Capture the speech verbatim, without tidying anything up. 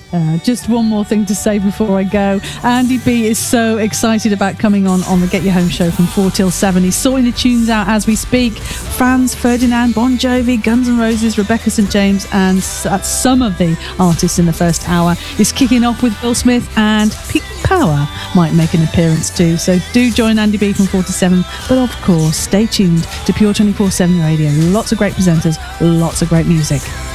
Uh, just one more thing to say before I go. Andy B is so excited about coming on on the Get Your Home show from four till seven. He's sorting the tunes out as we speak. Franz Ferdinand, Bon Jovi, Guns N' Roses, Rebecca Saint James, and that's some of the artists in the first hour. He's kicking off with Will Smith, and Pete Power might make an appearance too. So do join Andy B from four to seven. But of course, stay tuned to Pure twenty-four seven Radio. Lots of great presenters, lots of great music.